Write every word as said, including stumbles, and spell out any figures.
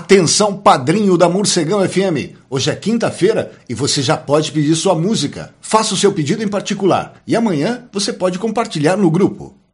Atenção, padrinho da Morcegão F M. Hoje é quinta-feira e você já pode pedir sua música. Faça o seu pedido em particular e amanhã você pode compartilhar no grupo.